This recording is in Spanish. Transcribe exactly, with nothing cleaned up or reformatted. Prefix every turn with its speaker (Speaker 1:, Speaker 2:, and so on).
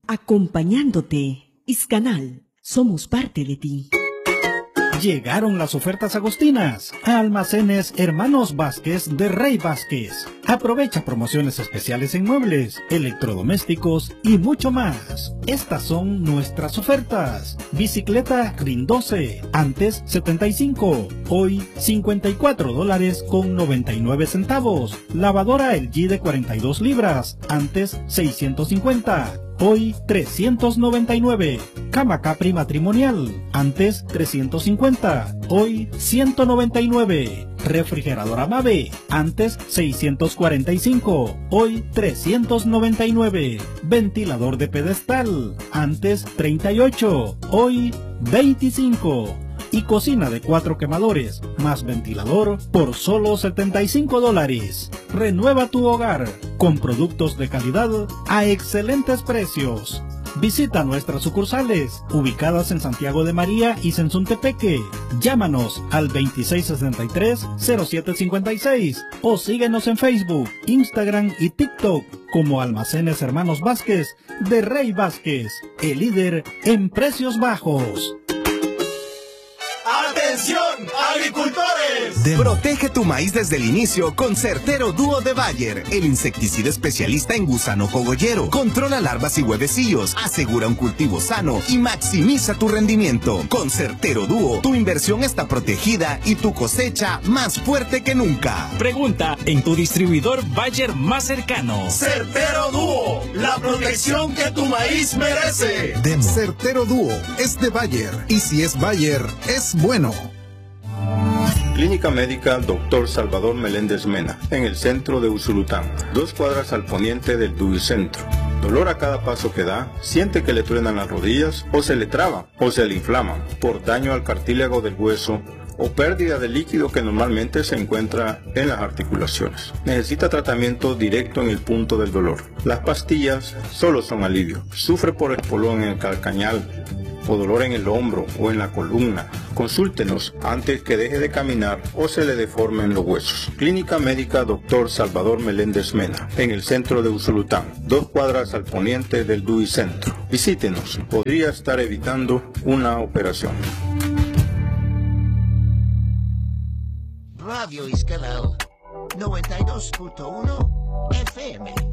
Speaker 1: Acompañándote, Iscanal, somos parte de ti.
Speaker 2: Llegaron las ofertas agostinas a Almacenes Hermanos Vázquez de Rey Vázquez. Aprovecha promociones especiales en muebles, electrodomésticos y mucho más. Estas son nuestras ofertas. Bicicleta RIN doce, antes setenta y cinco, hoy cincuenta y cuatro dólares con noventa y nueve centavos. Lavadora L G de cuarenta y dos libras, antes seiscientos cincuenta. Hoy trescientos noventa y nueve. Cama Capri matrimonial, antes trescientos cincuenta, hoy ciento noventa y nueve. Refrigeradora Mave, antes seiscientos cuarenta y cinco, hoy trescientos noventa y nueve. Ventilador de pedestal, antes treinta y ocho, hoy veinticinco. Y cocina de cuatro quemadores, más ventilador, por solo setenta y cinco dólares. Renueva tu hogar con productos de calidad a excelentes precios. Visita nuestras sucursales, ubicadas en Santiago de María y Sensuntepeque. Llámanos al veintiséis sesenta y tres, cero siete cincuenta y seis o síguenos en Facebook, Instagram y TikTok como Almacenes Hermanos Vázquez de Rey Vázquez, el líder en precios bajos.
Speaker 3: ¡Atención, agricultores!
Speaker 4: De... Protege tu maíz desde el inicio con Certero Dúo de Bayer, el insecticida especialista en gusano cogollero. Controla larvas y huevecillos, asegura un cultivo sano y maximiza tu rendimiento. Con Certero Dúo, tu inversión está protegida y tu cosecha más fuerte que nunca.
Speaker 5: Pregunta en tu distribuidor Bayer más cercano.
Speaker 3: Certero Dúo, la protección que tu maíz merece.
Speaker 6: Demo. Certero Dúo es de Bayer, y si es Bayer, es bueno.
Speaker 7: Clínica Médica Doctor Salvador Meléndez Mena, en el centro de Usulután, dos cuadras al poniente del Dubicentro. Dolor a cada paso que da, siente que le truenan las rodillas, o se le traban, o se le inflaman, por daño al cartílago del hueso, o pérdida de líquido que normalmente se encuentra en las articulaciones. Necesita tratamiento directo en el punto del dolor. Las pastillas solo son alivio. Sufre por espolón en el calcañal, o dolor en el hombro o en la columna. Consúltenos antes que deje de caminar o se le deformen los huesos. Clínica Médica Doctor Salvador Meléndez Mena, en el centro de Usulután, dos cuadras al poniente del Dubicentro. Visítenos, podría estar evitando una operación.
Speaker 8: Radio Iscanal noventa y dos punto uno F M.